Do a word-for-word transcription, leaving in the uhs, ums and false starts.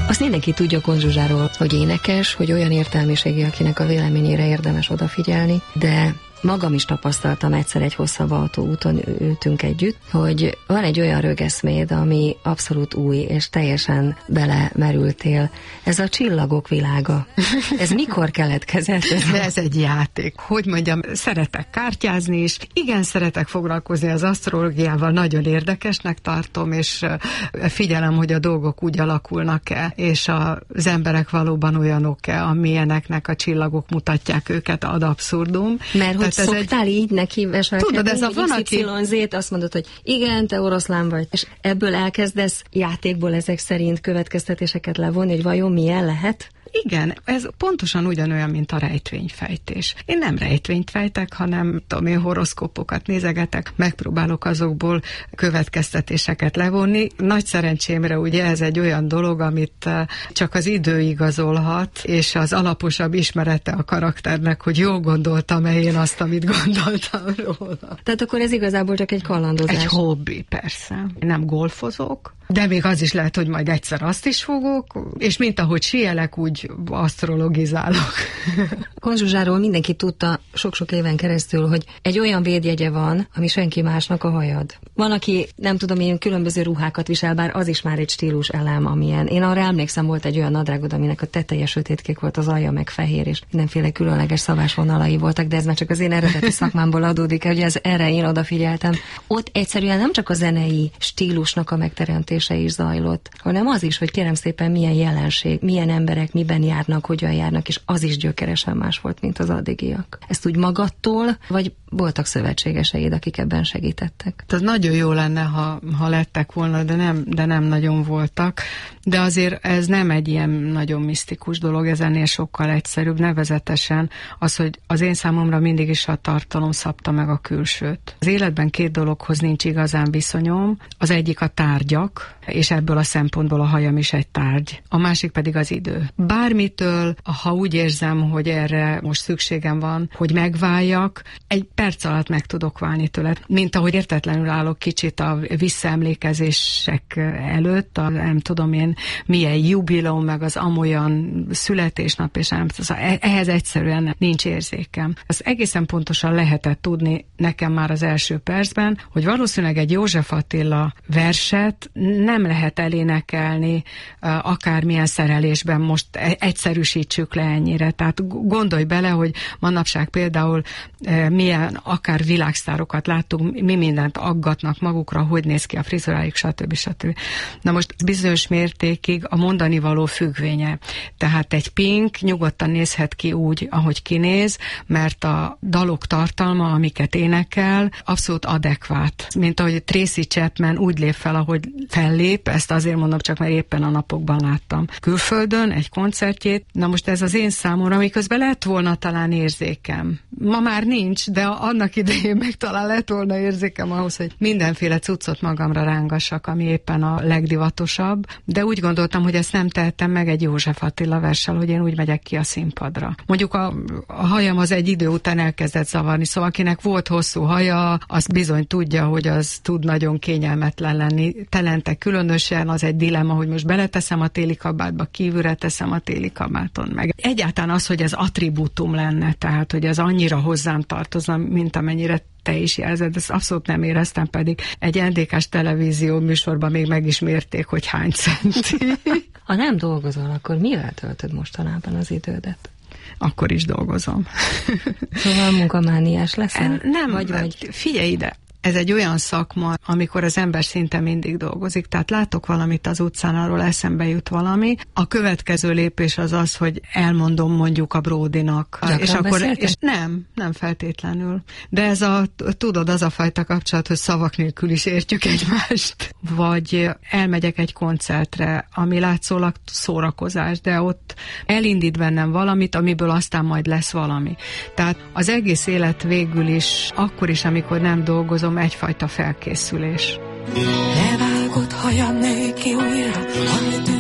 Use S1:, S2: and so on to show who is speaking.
S1: Azt mindenki tudja Kon Zsuzsáról, hogy énekes, hogy olyan értelmiségi, akinek a véleményére érdemes odafigyelni, de magam is tapasztaltam egyszer egy hosszabb autóúton, ültünk együtt, hogy van egy olyan rögeszméd, ami abszolút új, és teljesen belemerültél. Ez a csillagok világa. Ez mikor keletkezett?
S2: De ez egy játék. Hogy mondjam, szeretek kártyázni is. Igen, szeretek foglalkozni az asztrológiával, nagyon érdekesnek tartom, és figyelem, hogy a dolgok úgy alakulnak-e, és az emberek valóban olyanok-e, amilyeneknek a csillagok mutatják őket ad abszurdum.
S1: Mert hogy szoktál egy... így neki veselkedni?
S2: Tudod, ez a van, aki...
S1: zét azt mondod, hogy igen, te oroszlán vagy, és ebből elkezdesz játékból ezek szerint következtetéseket levonni, hogy vajon milyen lehet?
S2: Igen, ez pontosan ugyanolyan, mint a rejtvényfejtés. Én nem rejtvényt fejtek, hanem tudom, én horoszkópokat nézegetek, megpróbálok azokból következtetéseket levonni. Nagy szerencsémre ugye ez egy olyan dolog, amit csak az idő igazolhat, és az alaposabb ismerete a karakternek, hogy jól gondoltam-e én azt, amit gondoltam róla.
S1: Tehát akkor ez igazából csak egy kalandozás.
S2: Egy hobbi, persze. Nem golfozok, de még az is lehet, hogy majd egyszer azt is fogok, és mint ahogy síelek, úgy asztrologizálok.
S1: Kon Zsuzsáról mindenki tudta sok-sok éven keresztül, hogy egy olyan védjegye van, ami senki másnak a hajad. Van, aki nem tudom, én különböző ruhákat visel, bár az is már egy stílus elem, amilyen. Én arra emlékszem, volt egy olyan nadrágod, aminek a teteje sötétkék volt, az alja meg fehér, és mindenféle különleges szavásvonalai voltak, de ez már csak az én eredeti szakmámból adódik, hogy ez erre én odafigyeltem. Ott egyszerűen nem csak a zenei stílusnak a megteremtése is zajlott, hanem az is, hogy kérem szépen milyen jelenség, milyen emberek miben járnak, hogyan járnak, és az is gyökeresen más volt, mint az addigiak. Ezt úgy magadtól, vagy voltak szövetségeseid, akik ebben segítettek?
S2: Ez nagyon jó lenne, ha, ha lettek volna, de nem, de nem nagyon voltak. De azért ez nem egy ilyen nagyon misztikus dolog, ez ennél sokkal egyszerűbb, nevezetesen az, hogy az én számomra mindig is a tartalom szabta meg a külsőt. Az életben két dologhoz nincs igazán viszonyom, az egyik a tárgyak, és ebből a szempontból a hajam is egy tárgy. A másik pedig az idő. Bármitől, ha úgy érzem, hogy erre most szükségem van, hogy megváljak, egy perc alatt meg tudok válni tőle. Mint ahogy értetlenül állok kicsit a visszaemlékezések előtt, a, nem tudom én, milyen jubileum, meg az amolyan születésnap, és nem, ehhez egyszerűen nincs érzékem. Az egészen pontosan lehetett tudni nekem már az első percben, hogy valószínűleg egy József Attila verset nem lehet elénekelni akármilyen szerelésben, most egyszerűsítsük le ennyire. Tehát gondolj bele, hogy manapság például milyen akár világsztárokat láttunk, mi mindent aggatnak magukra, hogy néz ki a frizurájuk, stb. stb. Na most bizonyos mértékig a mondani való függvénye. Tehát egy Pink nyugodtan nézhet ki úgy, ahogy kinéz, mert a dalok tartalma, amiket énekel, abszolút adekvát. Mint ahogy Tracy Chapman úgy lép fel, ahogy fellép, ezt azért mondom csak, mert éppen a napokban láttam külföldön egy koncertjét. Na most ez az én számomra, miközben lett volna talán érzékem. Ma már nincs, de annak idején meg talán lett volna érzékem ahhoz, hogy mindenféle cuccot magamra rángassak, ami éppen a legdivatosabb, de úgy gondoltam, hogy ezt nem tehettem meg egy József Attila verssel, hogy én úgy megyek ki a színpadra. Mondjuk a, a hajam az egy idő után elkezdett zavarni, szóval akinek volt hosszú haja, az bizony tudja, hogy az tud nagyon kényelmetlen lenni. Telente különösen az egy dilemma, hogy most beleteszem a téli kabátba, kívülre teszem a téli kabáton meg. Egyáltalán az, hogy ez attribútum lenne, tehát hogy ez annyira hozzám tartozna, mint amennyire te is jelzed, ezt abszolút nem éreztem, pedig egy en dé ká-s televízió műsorban még meg is mérték, hogy hány centi.
S1: Ha nem dolgozol, akkor mivel töltöd mostanában az idődet?
S2: Akkor is dolgozom.
S1: Szóval munkamániás leszel?
S2: Nem,
S1: vagy, vagy...
S2: figyelj ide! Ez egy olyan szakma, amikor az ember szinte mindig dolgozik. Tehát látok valamit az utcán, arról eszembe jut valami. A következő lépés az az, hogy elmondom mondjuk a Bródinak. És akkor és nem, nem feltétlenül. De ez a, tudod, az a fajta kapcsolat, hogy szavak nélkül is értjük egymást. Vagy elmegyek egy koncertre, ami látszólag szórakozás, de ott elindít bennem valamit, amiből aztán majd lesz valami. Tehát az egész élet végül is, akkor is, amikor nem dolgozom, egyfajta felkészülés.
S3: Levágott haja nő ki újra